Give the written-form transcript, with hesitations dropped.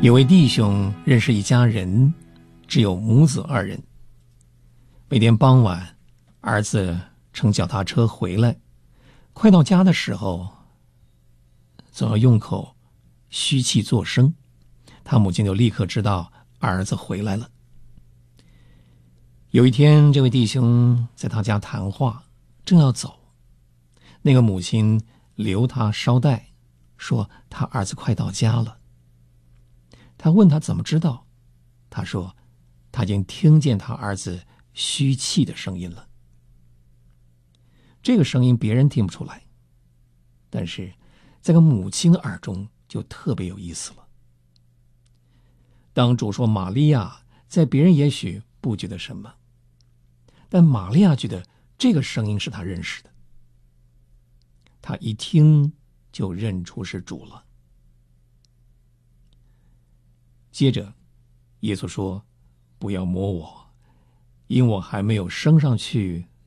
有位弟兄认识一家人，只有母子2人。每天傍晚，儿子乘脚踏车回来，快到家的时候，总要用口嘘气作声，他母亲就立刻知道儿子回来了。有一天，这位弟兄在他家谈话，正要走，那个母亲留他捎带，说他儿子快到家了。他问他怎么知道，他说他已经听见他儿子嘘气的声音了。这个声音别人听不出来，但是在个母亲的耳中就特别有意思了。当主说玛利亚，在别人也许不觉得什么，但玛利亚觉得这个声音是他认识的，他一听就认出是主了。接着耶稣说，不要摸我，因我还没有升上去